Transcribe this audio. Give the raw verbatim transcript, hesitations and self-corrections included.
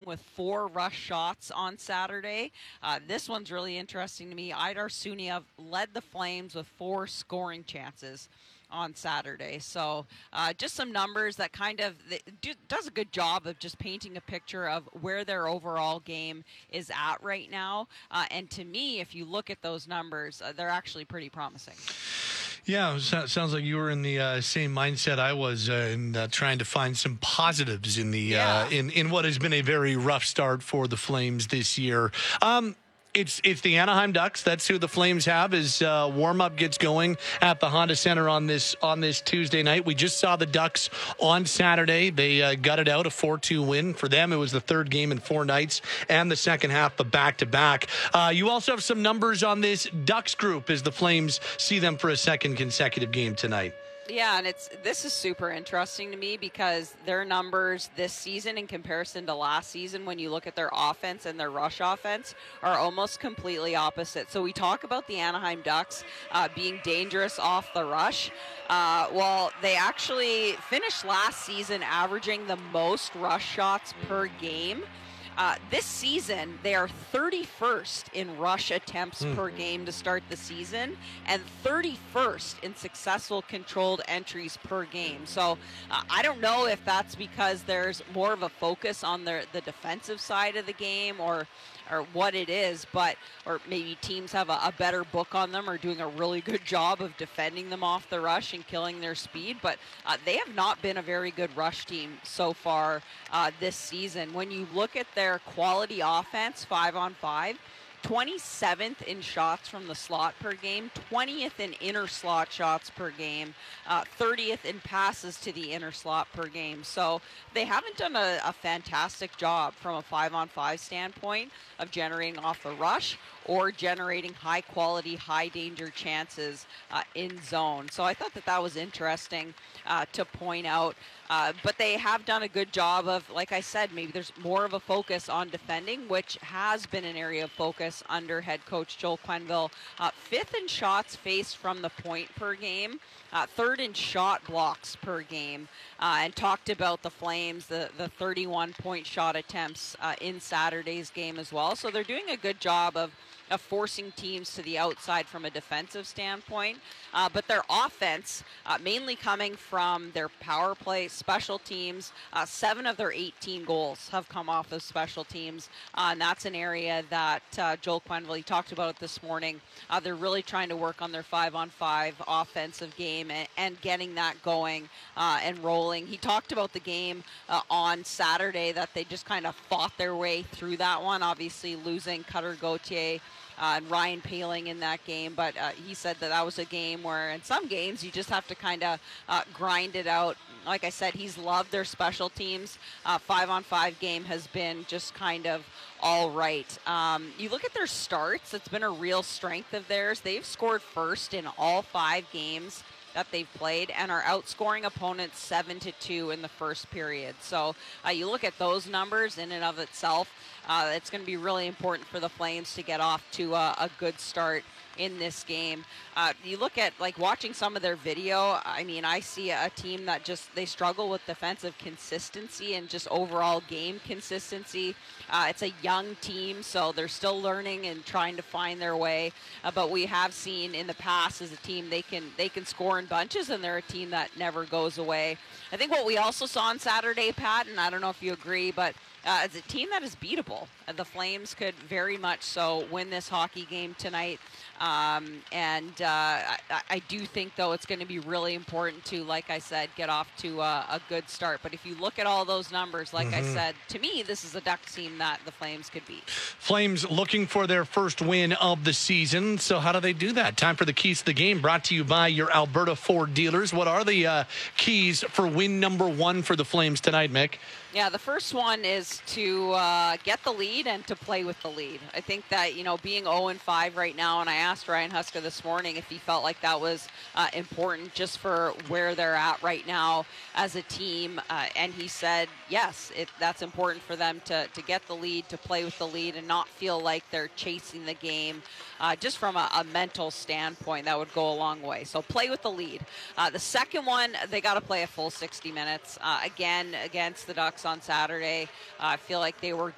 with four rush shots on Saturday. Uh, this one's really interesting to me. Aidar Suniev led the Flames with four scoring chances on Saturday. So uh, just some numbers that kind of do, does a good job of just painting a picture of where their overall game is at right now. Uh, and to me, if you look at those numbers, uh, they're actually pretty promising. Yeah, it sounds like you were in the uh, same mindset I was uh, in uh, trying to find some positives in the yeah. uh, in in what has been a very rough start for the Flames this year. Um, It's it's the Anaheim Ducks. That's who the Flames have as uh, warm-up gets going at the Honda Center on this on this Tuesday night. We just saw the Ducks on Saturday. They uh, gutted out a four two win. For them, it was the third game in four nights and the second half of back-to-back. Uh, you also have some numbers on this Ducks group as the Flames see them for a second consecutive game tonight. Yeah, and it's this is super interesting to me because their numbers this season in comparison to last season, when you look at their offense and their rush offense, are almost completely opposite. So we talk about the Anaheim Ducks uh, being dangerous off the rush. Uh, well, they actually finished last season averaging the most rush shots per game. Uh, this season, they are thirty-first in rush attempts mm. per game to start the season and thirty-first in successful controlled entries per game. So uh, I don't know if that's because there's more of a focus on the, the defensive side of the game or or what it is, but or maybe teams have a, a better book on them or doing a really good job of defending them off the rush and killing their speed. But uh, they have not been a very good rush team so far uh, this season. When you look at their quality offense, five on five, twenty-seventh in shots from the slot per game, twentieth in inner slot shots per game, uh, thirtieth in passes to the inner slot per game. So they haven't done a, a fantastic job from a five-on-five standpoint of generating off the rush or generating high-quality, high-danger chances uh, in zone. So I thought that that was interesting uh, to point out. Uh, but they have done a good job of, like I said, maybe there's more of a focus on defending, which has been an area of focus under head coach Joel Quenneville. Uh, fifth in shots faced from the point per game, uh, third in shot blocks per game, uh, and talked about the Flames, the, the thirty-one point shot attempts uh, in Saturday's game as well. So they're doing a good job of of forcing teams to the outside from a defensive standpoint. Uh, but their offense, uh, mainly coming from their power play, special teams, uh, seven of their eighteen goals have come off of special teams. Uh, and that's an area that uh, Joel Quenneville, he talked about it this morning. Uh, they're really trying to work on their five-on-five offensive game and, and getting that going uh, and rolling. He talked about the game uh, on Saturday, that they just kind of fought their way through that one, obviously losing Cutter Gauthier Uh, and Ryan Poehling in that game, but uh, he said that that was a game where in some games you just have to kind of uh, grind it out. Like I said, he's loved their special teams. Uh, five-on-five game has been just kind of all right. Um, you look at their starts, it's been a real strength of theirs. They've scored first in all five games that they've played and are outscoring opponents seven to two in the first period. So uh, you look at those numbers in and of itself, uh, it's going to be really important for the Flames to get off to a, a good start in this game. Uh, you look at, like, watching some of their video, I mean, I see a team that just, they struggle with defensive consistency and just overall game consistency. Uh, it's a young team, so they're still learning and trying to find their way. Uh, but we have seen in the past as a team, they can they can score in bunches, and they're a team that never goes away. I think what we also saw on Saturday, Pat, and I don't know if you agree, but uh, it's a team that is beatable. Uh, the Flames could very much so win this hockey game tonight. Um, and uh, I, I do think, though, it's going to be really important to, like I said, get off to a, a good start. But if you look at all those numbers, like mm-hmm. I said, to me, this is a Ducks team that the Flames could beat. Flames looking for their first win of the season. So how do they do that? Time for the keys to the game, brought to you by your Alberta Ford dealers. What are the uh, keys for win number one for the Flames tonight, Mick? Yeah, the first one is to uh, get the lead and to play with the lead. I think that, you know, being oh and five right now, and I asked Ryan Huska this morning if he felt like that was uh, important just for where they're at right now as a team, uh, and he said, yes, it, that's important for them to, to get the lead, to play with the lead, and not feel like they're chasing the game. Uh, just from a, a mental standpoint, that would go a long way. So play with the lead. Uh, the second one, they got to play a full sixty minutes. Uh, again, against the Ducks on Saturday, uh, I feel like they were